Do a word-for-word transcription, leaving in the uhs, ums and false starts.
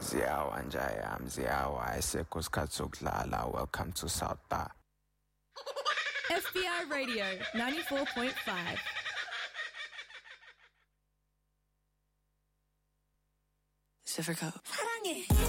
Mziyawa Njaya, Mziyawa, Isekos Katsuklala, welcome to South Bar. F B I Radio ninety-four point five. Ziffercoat.